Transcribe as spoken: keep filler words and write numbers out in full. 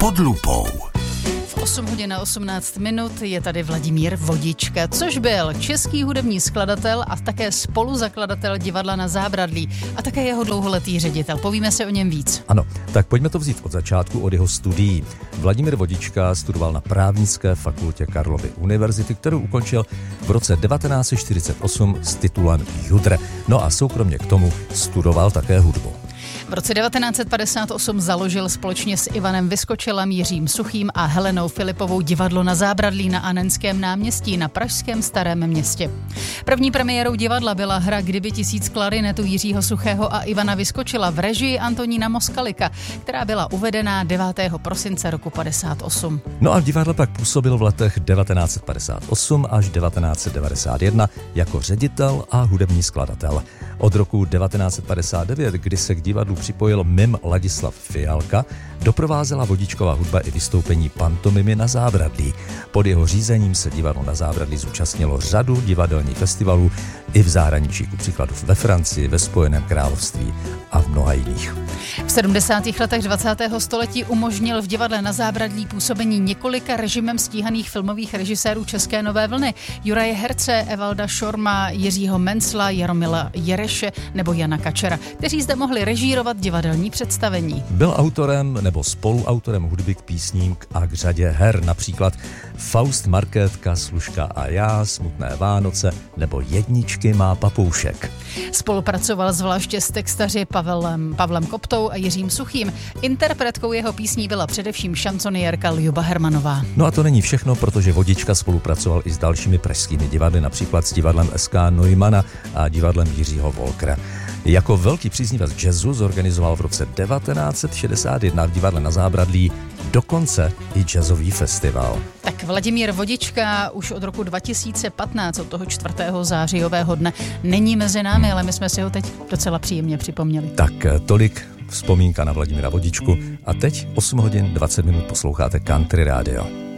Pod lupou. osm hodin a osmnáct minut je tady Vladimír Vodička, což byl český hudební skladatel a také spoluzakladatel divadla Na zábradlí a také jeho dlouholetý ředitel. Povíme se o něm víc. Ano, tak pojďme to vzít od začátku, od jeho studií. Vladimír Vodička studoval na Právnické fakultě Karlovy univerzity, kterou ukončil v roce devatenáct set čtyřicet osm s titulem judr. No a soukromně k tomu studoval také hudbu. V roce devatenáct set padesát osm založil společně s Ivanem Vyskočilem, Jiřím Suchým a Helenou Filipovou divadlo Na zábradlí na Annenském náměstí na pražském Starém Městě. První premiérou divadla byla hra Kdyby tisíc klarinetu Jiřího Suchého a Ivana Vyskočila v režii Antonína Moskalika, která byla uvedená devátého prosince roku padesát osm. No a v divadle pak působil v letech devatenáct set padesát osm až devatenáct set devadesát jedna jako ředitel a hudební skladatel. Od roku devatenáct set padesát devět, kdy se k divadlu připojil mim Ladislav Fialka, doprovázela Vodičkova hudba i vystoupení pantomimy Na zábradlí. Pod jeho řízením se divadlo Na zábradlí zúčastnilo řadu divadelních festivalů i v zahraničí, ku příkladu ve Francii, ve Spojeném království a v mnoha jiných. V sedmdesátých letech dvacátého století umožnil v divadle Na zábradlí působení několika režimem stíhaných filmových režisérů české nové vlny. Juraje Herce, Evalda Šorma, Jiřího Mencla, Jaromila Jereše nebo Jana Kačera, kteří zde mohli režírovat divadelní představení. Byl autorem nebo spoluautorem hudby k písním a k řadě her, například Faust, Markétka, Služka a já, Smutné Vánoce nebo Jedničky má papoušek. Spolupracoval zvláště s textaři Pavlem, Pavlem Koptou a Jiřím Suchým. Interpretkou jeho písní byla především šansoniérka Ljuba Hermanová. No a to není všechno, protože Vodička spolupracoval i s dalšími pražskými divadly, například s divadlem S K Neumana a divadlem Jiřího Wolkera. Jako velký příznivec jazzu zorganizoval v roce devatenáct set šedesát jedna v divadle Na zábradlí dokonce i jazzový festival. Tak Vladimír Vodička už od roku dva tisíce patnáct, od toho čtvrtého zářijového dne, není mezi námi, hmm. ale my jsme si ho teď docela příjemně připomněli. Tak tolik vzpomínka na Vladimíra Vodičku a teď osm hodin dvacet minut posloucháte Country Radio.